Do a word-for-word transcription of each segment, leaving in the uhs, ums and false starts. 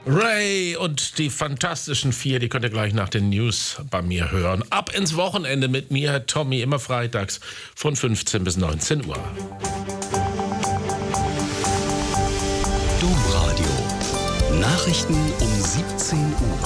Ray und die Fantastischen Vier, die könnt ihr gleich nach den News bei mir hören. Ab ins Wochenende mit mir, Tommy, immer freitags von fünfzehn bis neunzehn Uhr. Domradio. Nachrichten um siebzehn Uhr.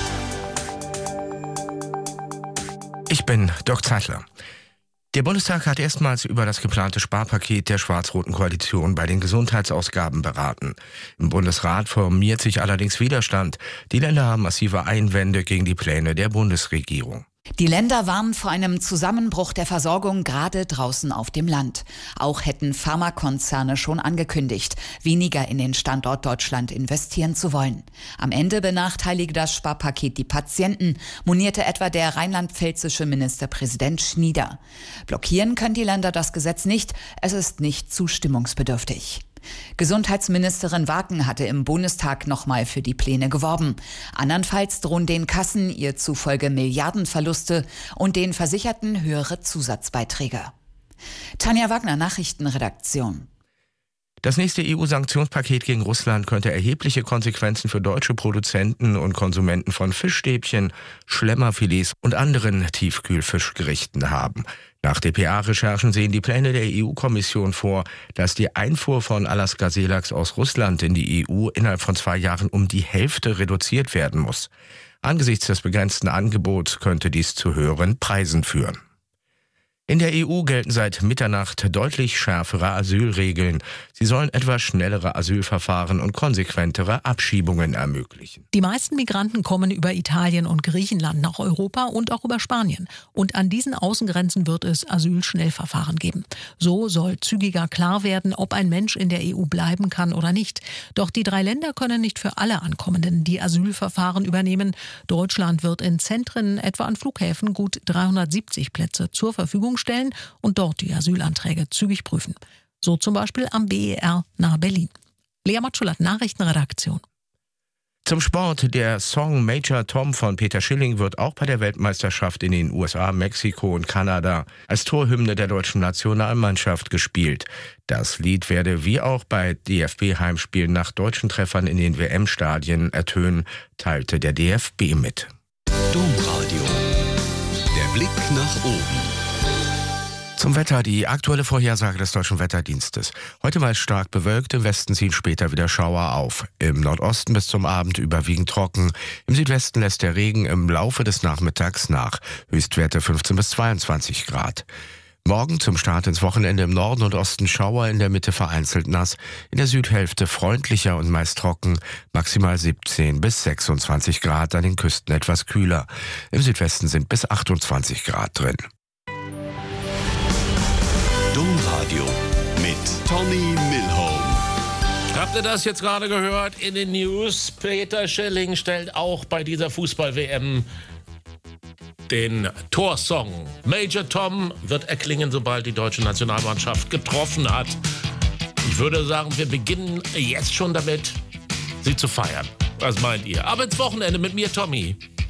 Ich bin Dirk Zeitler. Der Bundestag hat erstmals über das geplante Sparpaket der schwarz-roten Koalition bei den Gesundheitsausgaben beraten. Im Bundesrat formiert sich allerdings Widerstand. Die Länder haben massive Einwände gegen die Pläne der Bundesregierung. Die Länder warnen vor einem Zusammenbruch der Versorgung gerade draußen auf dem Land. Auch hätten Pharmakonzerne schon angekündigt, weniger in den Standort Deutschland investieren zu wollen. Am Ende benachteilige das Sparpaket die Patienten, monierte etwa der rheinland-pfälzische Ministerpräsident Schnieder. Blockieren können die Länder das Gesetz nicht, es ist nicht zustimmungsbedürftig. Gesundheitsministerin Wagen hatte im Bundestag nochmal für die Pläne geworben. Andernfalls drohen den Kassen ihr zufolge Milliardenverluste und den Versicherten höhere Zusatzbeiträge. Tanja Wagner, Nachrichtenredaktion. Das nächste E U-Sanktionspaket gegen Russland könnte erhebliche Konsequenzen für deutsche Produzenten und Konsumenten von Fischstäbchen, Schlemmerfilets und anderen Tiefkühlfischgerichten haben. Nach D P A-Recherchen sehen die Pläne der E U-Kommission vor, dass die Einfuhr von Alaska-Seelachs aus Russland in die E U innerhalb von zwei Jahren um die Hälfte reduziert werden muss. Angesichts des begrenzten Angebots könnte dies zu höheren Preisen führen. In der E U gelten seit Mitternacht deutlich schärfere Asylregeln. Sie sollen etwa schnellere Asylverfahren und konsequentere Abschiebungen ermöglichen. Die meisten Migranten kommen über Italien und Griechenland nach Europa und auch über Spanien. Und an diesen Außengrenzen wird es Asylschnellverfahren geben. So soll zügiger klar werden, ob ein Mensch in der E U bleiben kann oder nicht. Doch die drei Länder können nicht für alle Ankommenden die Asylverfahren übernehmen. Deutschland wird in Zentren, etwa an Flughäfen, gut dreihundertsiebzig Plätze zur Verfügung stellen und dort die Asylanträge zügig prüfen. So zum Beispiel am B E R nahe Berlin. Lea Matschulat, Nachrichtenredaktion. Zum Sport. Der Song Major Tom von Peter Schilling wird auch bei der Weltmeisterschaft in den U S A, Mexiko und Kanada als Torhymne der deutschen Nationalmannschaft gespielt. Das Lied werde wie auch bei D F B-Heimspielen nach deutschen Treffern in den W M-Stadien ertönen, teilte der D F B mit. Domradio. Der Blick nach oben. Zum Wetter, die aktuelle Vorhersage des Deutschen Wetterdienstes. Heute meist stark bewölkt, im Westen ziehen später wieder Schauer auf. Im Nordosten bis zum Abend überwiegend trocken. Im Südwesten lässt der Regen im Laufe des Nachmittags nach. Höchstwerte fünfzehn bis zweiundzwanzig Grad. Morgen zum Start ins Wochenende im Norden und Osten Schauer, in der Mitte vereinzelt nass. In der Südhälfte freundlicher und meist trocken. Maximal siebzehn bis sechsundzwanzig Grad, an den Küsten etwas kühler. Im Südwesten sind bis achtundzwanzig Grad drin. Domradio mit Tommy Milholm. Habt ihr das jetzt gerade gehört in den News? Peter Schilling stellt auch bei dieser Fußball-W M den Torsong. Major Tom wird erklingen, sobald die deutsche Nationalmannschaft getroffen hat. Ich würde sagen, wir beginnen jetzt schon damit, sie zu feiern. Was meint ihr? Aber ins Wochenende mit mir, Tommy.